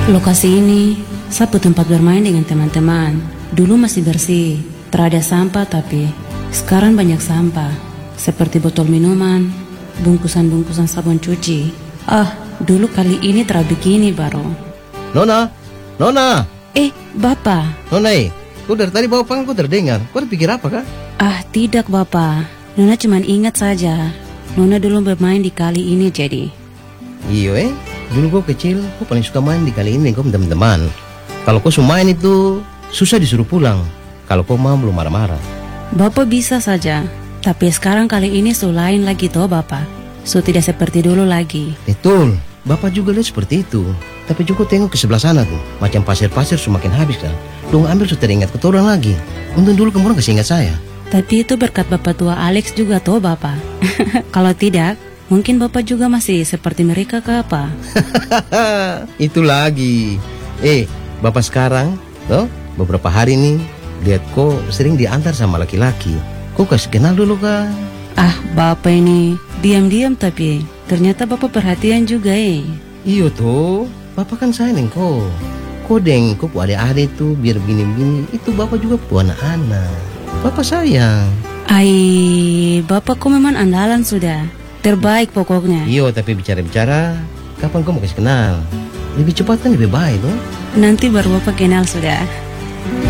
Lokasi ini satu tempat bermain dengan teman-teman. Dulu masih bersih, tak ada sampah, tapi sekarang banyak sampah. Seperti botol minuman, bungkusan-bungkusan sabun cuci. Dulu kali ini begini baru. Nona, Nona. Bapak. Nona, kau dari tadi bawa panggil kau terdengar. Kau pikir apa kah? Tidak Bapak. Nona cuma ingat saja. Nona dulu bermain di kali ini jadi. Iyo dulu kau kecil, kau paling suka main di kali ini kau teman-teman. Kalau kau suka main itu susah disuruh pulang. Kalau kau mau belum marah-marah. Bapak bisa saja, tapi sekarang kali ini lain lagi toh Bapak. Tidak seperti dulu lagi. Betul, Bapak juga lihat seperti itu. Tapi juga tengok ke sebelah sana tuh, macam pasir-pasir semakin habis kan. Dong ambil sudah teringat kotoran lagi. Untung dulu kemarin kasih ingat saya. Tapi itu berkat Bapak tua Alex juga toh Bapak. Kalau tidak, mungkin Bapak juga masih seperti mereka ke apa? Itu lagi. Bapak sekarang, beberapa hari nih lihat kok sering diantar sama laki-laki. Kok kasih kenal dulu kan? Bapak ini diam-diam tapi ternyata Bapak perhatian juga Iyo tuh, Bapak kan sayang kok. Kodeng kok adik-adik tuh biar begini-begini. Itu Bapak juga punya anak. Bapak sayang. Bapak kok memang andalan sudah. Terbaik pokoknya. Iyo, tapi bicara-bicara, kapan kau mau kasih kenal? Lebih cepat kan lebih baik tuh. Nanti baru Bapak kenal sudah.